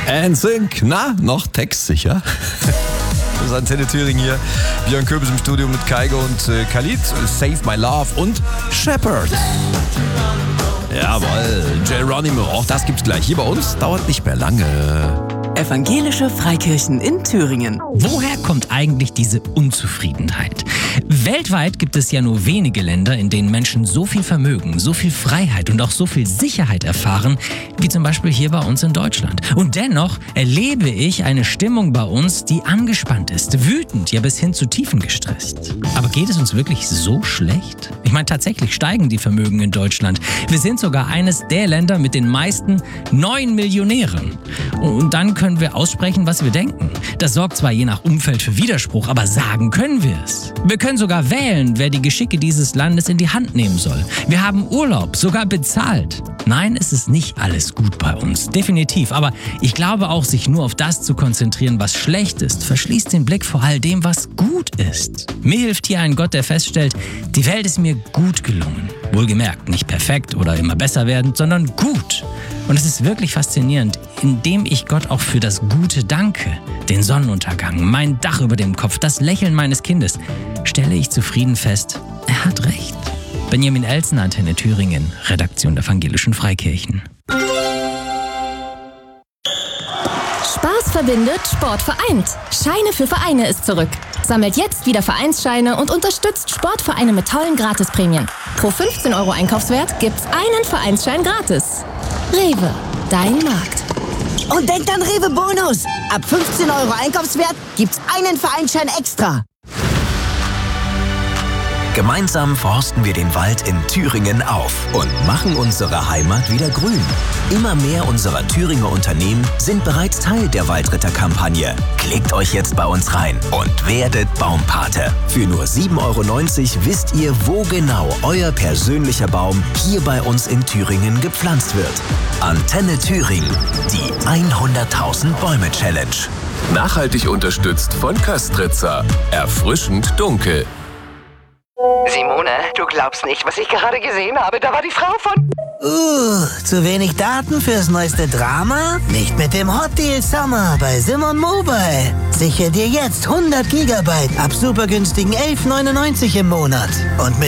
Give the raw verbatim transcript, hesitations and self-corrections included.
N Sync, na, noch textsicher? Das ist Antenne Thüringen hier. Björn Köbis im Studio mit Kaigo und äh, Khalid, Save My Love und Shepherd. Jawohl, Geronimo, auch das gibt's gleich hier bei uns. Dauert nicht mehr lange. Evangelische Freikirchen in Thüringen. Woher kommt eigentlich diese Unzufriedenheit? Weltweit gibt es ja nur wenige Länder, in denen Menschen so viel Vermögen, so viel Freiheit und auch so viel Sicherheit erfahren, wie zum Beispiel hier bei uns in Deutschland. Und dennoch erlebe ich eine Stimmung bei uns, die angespannt ist, wütend, ja bis hin zu tiefengestresst. Aber geht es uns wirklich so schlecht? Ich meine, tatsächlich steigen die Vermögen in Deutschland. Wir sind sogar eines der Länder mit den meisten neuen Millionären. Und dann können wir aussprechen, was wir denken. Das sorgt zwar je nach Umfeld für Widerspruch, aber sagen können wir es. Wir können sogar wählen, wer die Geschicke dieses Landes in die Hand nehmen soll. Wir haben Urlaub, sogar bezahlt. Nein, es ist nicht alles gut bei uns, definitiv. Aber ich glaube auch, sich nur auf das zu konzentrieren, was schlecht ist, verschließt den Blick vor all dem, was gut ist. Mir hilft hier ein Gott, der feststellt, die Welt ist mir gut gelungen. Wohlgemerkt, nicht perfekt oder immer besser werdend, sondern gut. Und es ist wirklich faszinierend, indem ich Gott auch für das Gute danke, den Sonnenuntergang, mein Dach über dem Kopf, das Lächeln meines Kindes, stelle ich zufrieden fest, er hat recht. Benjamin Elsen, Antenne Thüringen, Redaktion der Evangelischen Freikirchen. Spaß verbindet, Sport vereint. Scheine für Vereine ist zurück. Sammelt jetzt wieder Vereinsscheine und unterstützt Sportvereine mit tollen Gratisprämien. Pro fünfzehn Euro Einkaufswert gibt's einen Vereinsschein gratis. Rewe, dein Markt. Und denkt an Rewe Bonus. Ab fünfzehn Euro Einkaufswert gibt's einen Vereinsschein extra. Gemeinsam forsten wir den Wald in Thüringen auf und machen unsere Heimat wieder grün. Immer mehr unserer Thüringer Unternehmen sind bereits Teil der Waldritter-Kampagne. Klickt euch jetzt bei uns rein und werdet Baumpate. Für nur sieben Euro neunzig wisst ihr, wo genau euer persönlicher Baum hier bei uns in Thüringen gepflanzt wird. Antenne Thüringen, die hunderttausend Bäume Challenge. Nachhaltig unterstützt von Köstritzer. Erfrischend dunkel. Simone, du glaubst nicht, was ich gerade gesehen habe. Da war die Frau von... Uh, zu wenig Daten fürs neueste Drama? Nicht mit dem Hot Deal Summer bei Simon Mobile. Sichere dir jetzt hundert Gigabyte ab super günstigen elf neunundneunzig im Monat. Und mit